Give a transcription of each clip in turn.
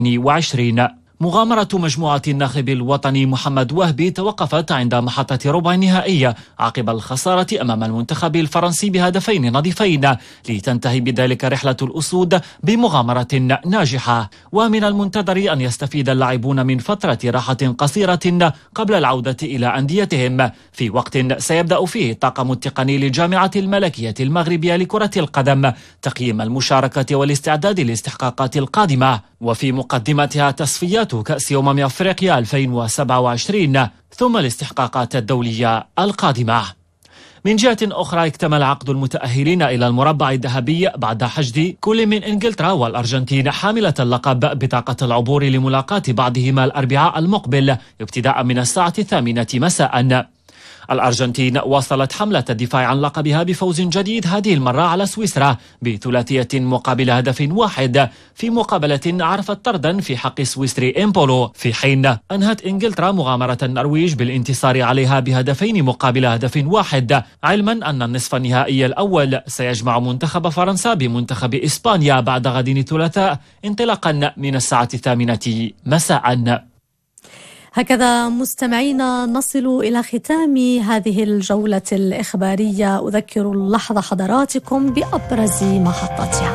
2020. مغامرة مجموعة الناخب الوطني محمد وهبي توقفت عند محطة ربع نهائية عقب الخسارة أمام المنتخب الفرنسي بهدفين نظيفين، لتنتهي بذلك رحلة الأسود بمغامرة ناجحة. ومن المنتظر أن يستفيد اللاعبون من فترة راحة قصيرة قبل العودة إلى أنديتهم، في وقت سيبدأ فيه الطاقم التقني للجامعة الملكية المغربية لكرة القدم تقييم المشاركة والاستعداد للاستحقاقات القادمة، وفي مقدمتها تصفيات كأس أفريقيا 2027 ثم الاستحقاقات الدولية القادمة. من جهة أخرى اكتمل عقد المتأهلين إلى المربع الذهبي بعد حشد كل من إنجلترا والأرجنتين حاملة اللقب بطاقة العبور لملاقاة بعضهما الأربعاء المقبل ابتداء من الساعة 8 مساء. الأرجنتين واصلت حملة الدفاع عن لقبها بفوز جديد هذه المرة على سويسرا بثلاثية مقابل هدف واحد في مقابلة عرفت طردا في حق سويسري إمبولو، في حين أنهت إنجلترا مغامرة النرويج بالانتصار عليها بهدفين مقابل هدف واحد، علما أن النصف النهائي الأول سيجمع منتخب فرنسا بمنتخب إسبانيا بعد غد الثلاثاء انطلاقا من الساعة 8 مساء. هكذا مستمعينا نصل إلى ختام هذه الجولة الإخبارية. أذكر اللحظة حضراتكم بأبرز محطاتها.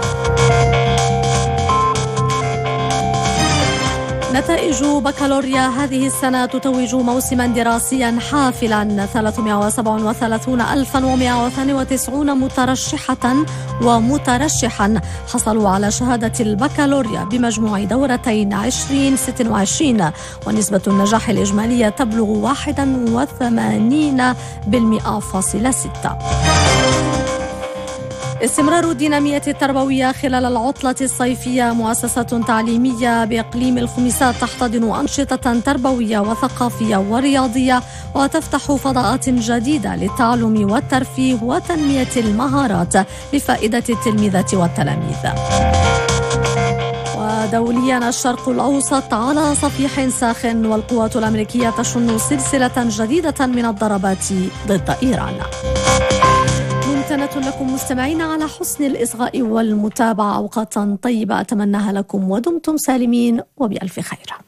نتائج بكالوريا هذه السنة تتوج موسما دراسيا حافلا، 337,192 مترشحة ومترشحا حصلوا على شهادة البكالوريا بمجموع دورتين 2026، ونسبة النجاح الإجمالية تبلغ 81.6%. استمرار الدينامية التربوية خلال العطلة الصيفية. مؤسسة تعليمية بإقليم الخميسات تحتضن أنشطة تربوية وثقافية ورياضية، وتفتح فضاءات جديدة للتعلم والترفيه وتنمية المهارات لفائدة التلميذة والتلاميذ. ودوليا الشرق الأوسط على صفيح ساخن، والقوات الأمريكية تشن سلسلة جديدة من الضربات ضد إيران. ممتنة لكم مستمعين على حسن الإصغاء والمتابعة. أوقاتا طيبة أتمناها لكم ودمتم سالمين وبألف خير.